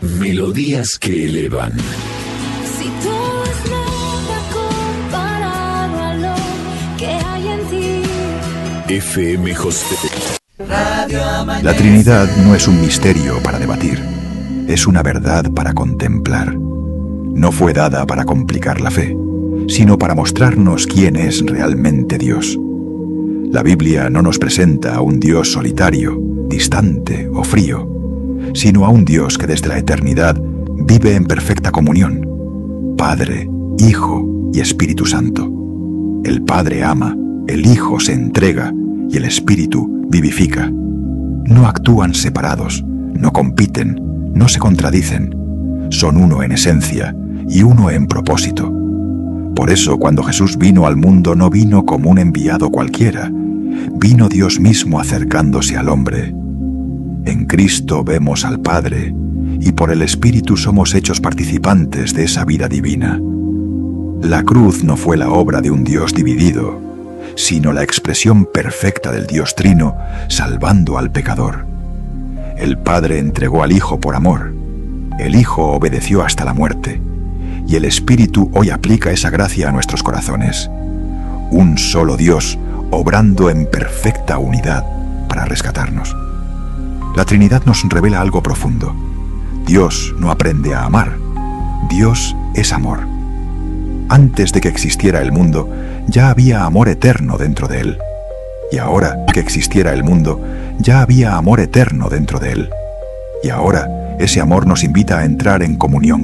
Melodías que elevan. Si todo es nada comparado a lo que hay en ti. FM José. La Trinidad no es un misterio para debatir, es una verdad para contemplar. No fue dada para complicar la fe, sino para mostrarnos quién es realmente Dios. La Biblia no nos presenta a un Dios solitario, distante o frío, sino a un Dios que desde la eternidad vive en perfecta comunión, Padre, Hijo y Espíritu Santo. El Padre ama, el Hijo se entrega y el Espíritu vivifica. No actúan separados, no compiten, no se contradicen. Son uno en esencia y uno en propósito. Por eso, cuando Jesús vino al mundo, no vino como un enviado cualquiera. Vino Dios mismo acercándose al hombre. En Cristo vemos al Padre, y por el Espíritu somos hechos participantes de esa vida divina. La cruz no fue la obra de un Dios dividido, sino la expresión perfecta del Dios Trino, salvando al pecador. El Padre entregó al Hijo por amor, el Hijo obedeció hasta la muerte, y el Espíritu hoy aplica esa gracia a nuestros corazones. Un solo Dios, obrando en perfecta unidad para rescatarnos. La Trinidad nos revela algo profundo. Dios no aprende a amar, Dios es amor. Antes de que existiera el mundo, ya había amor eterno dentro de él. Y ahora que existiera el mundo, ya había amor eterno dentro de él. Y ahora ese amor nos invita a entrar en comunión